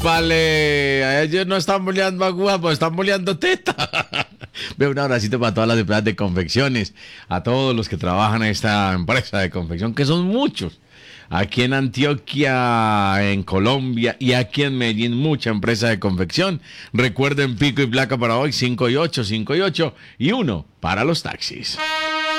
Vale, ellos no están boleando agujas, pues están boleando teta. Veo un abracito para todas las empresas de confecciones, a todos los que trabajan en esta empresa de confección, que son muchos. Aquí en Antioquia, en Colombia y aquí en Medellín, mucha empresa de confección. Recuerden pico y placa para hoy, 5 y 8, 5 y 8 y 1 para los taxis.